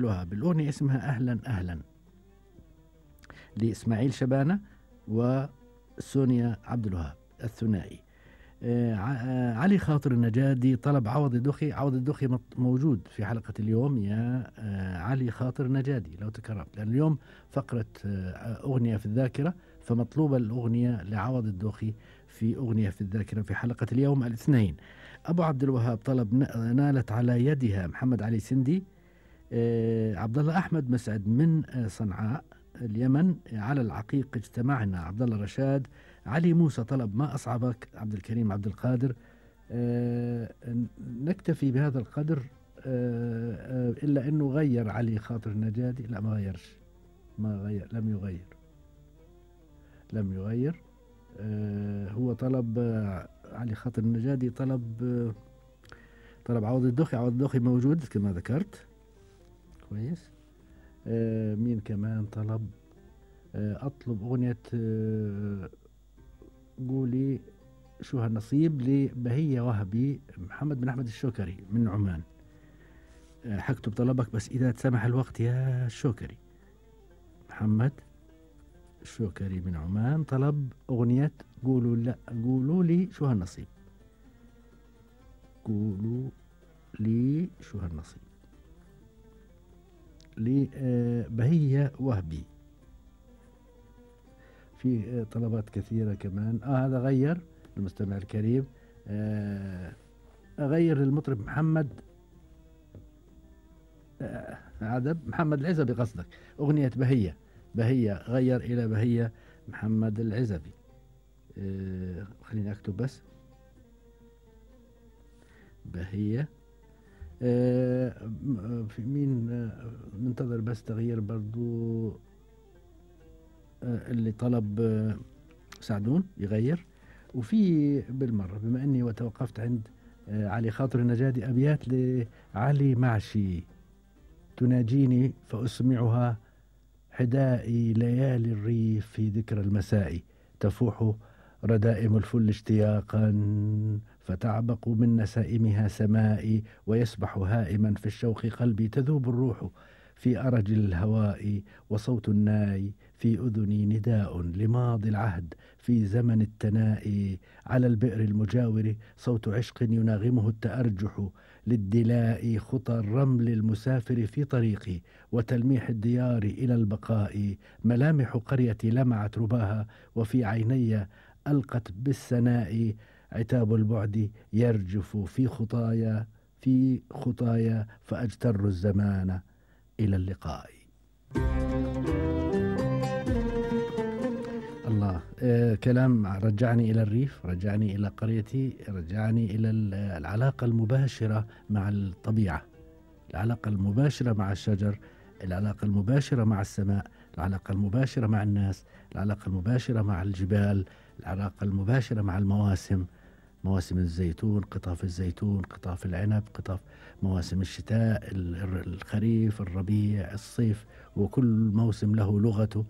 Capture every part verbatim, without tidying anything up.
الوهاب. الأغنية اسمها أهلا أهلا، لإسماعيل شبانة وسونيا عبد الوهاب الثنائي. آه آه علي خاطر النجادي طلب عوض الدخي. عوض الدخي موجود في حلقة اليوم يا آه علي خاطر النجادي لو تكرمت، لأن اليوم فقرة آه أغنية في الذاكرة، فمطلوبة الأغنية لعوض الدخي في أغنية في الذاكرة في حلقة اليوم الاثنين. أبو عبد الوهاب طلب نالت على يدها محمد علي سندي. آه عبد الله أحمد مسعد من آه صنعاء اليمن على العقيق اجتمعنا. عبد الله رشاد. علي موسى طلب ما أصعبك. عبد الكريم عبد القادر. آه نكتفي بهذا القدر، آه آه إلا أنه غير علي خاطر النجادي. لا ما غيرش، ما غير لم يغير لم يغير آه هو طلب آه علي خاطر النجادي طلب آه طلب عوض الدخي. عوض الدخي موجود كما ذكرت كويس. آه مين كمان طلب؟ آه أطلب أغنية آه قولي شو هالنصيب لبهية وهبي. محمد بن أحمد الشوكري من عمان. آه حكتب طلبك بس إذا تسمح الوقت يا الشوكري. محمد الشوكري من عمان طلب أغنية قولوا لا قولوا لي شو هالنصيب. قولوا لي شو هالنصيب لبهية وهبي. في طلبات كثيرة كمان. آه هذا غير المستمع الكريم. آه أغير المطرب محمد آه عدب محمد العزبي قصدك. أغنية بهية بهية غير إلى بهية محمد العزبي. آه خليني أكتب بس بهية. آه في مين آه منتظر بس تغيير برضو. آه اللي طلب آه سعدون يغير. وفي بالمرة بما أني وتوقفت عند آه علي خاطر النجادي أبيات لعلي معشي. تناجيني فأسمعها حدائي ليالي الريف في ذكرى المساء. تفوح ردائم الفل اشتياقا فتعبق من نسائمها سمائي. ويسبح هائما في الشوق قلبي. تذوب الروح في أرج الهواء. وصوت الناي في أذني نداء لماضي العهد في زمن التناء. على البئر المجاور صوت عشق يناغمه التأرجح. للدلاء خطى الرمل المسافر في طريقي. وتلميح الديار إلى البقاء. ملامح قريتي لمعت رباها. وفي عيني ألقت بالسناء. عتاب البعد يرجف في خطايا في خطايا فأجتر الزمان إلى اللقاء. الله. آه كلام رجعني إلى الريف، رجعني إلى قريتي، رجعني إلى العلاقة المباشرة مع الطبيعة، العلاقة المباشرة مع الشجر، العلاقة المباشرة مع السماء، العلاقة المباشرة مع الناس، العلاقة المباشرة مع الجبال، العلاقة المباشرة مع المواسم، مواسم الزيتون، قطاف الزيتون، قطاف العنب، قطاف مواسم الشتاء، الخريف، الربيع، الصيف. وكل موسم له لغته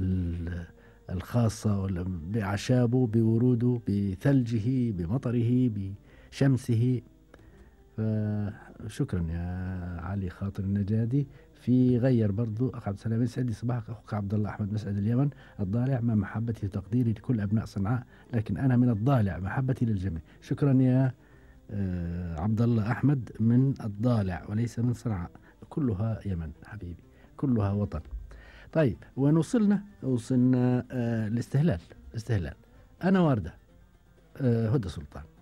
الخاصة بأعشابه، بوروده، بثلجه، بمطره، بشمسه. فشكرا يا علي خاطر النجادي. في غير برضو أخ عبد السلام يسعد صباحك أخوك عبد الله أحمد مسعد اليمن. الضالع مع محبتي وتقديري لكل أبناء صنعاء، لكن أنا من الضالع محبتي للجميع. شكرا يا آه عبد الله أحمد من الضالع وليس من صنعاء. كلها يمن حبيبي، كلها وطن. طيب وين وصلنا؟ وصلنا آه الاستهلال. استهلال أنا واردة. آه هدى سلطان.